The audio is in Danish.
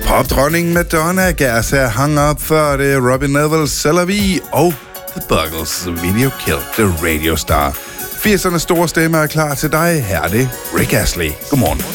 Popdronningen Madonna gav sig hang up før det Robin Neville, Celavi og The Buggles' Video Killed the Radio Star. 80'ernes store stemme er klar til dig. Her er det Rick Astley. Godmorgen.